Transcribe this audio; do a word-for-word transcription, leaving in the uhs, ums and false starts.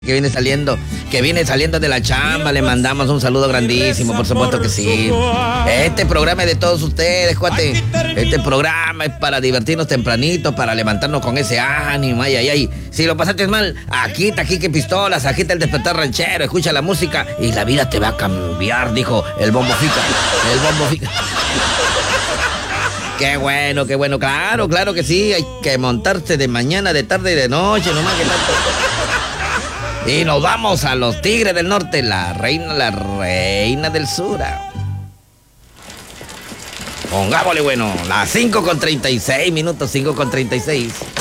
Que viene saliendo, que viene saliendo de la chamba, le mandamos un saludo grandísimo, por supuesto que sí. Este programa es de todos ustedes, cuate. Este programa es para divertirnos tempranito, para levantarnos con ese ánimo, ay, ay, ay. Si lo pasaste mal, agita, aquí que pistolas, agita el despertar ranchero, escucha la música y la vida te va a cambiar, dijo el Bombo Fica, el Bombo Fica. Qué bueno, qué bueno, claro, claro que sí, hay que montarse de mañana, de tarde y de noche, nomás que tanto. Y nos vamos a los Tigres del Norte, la reina, la reina del sur. Pongámosle bueno, las cinco con treinta y seis minutos, cinco con treinta y seis.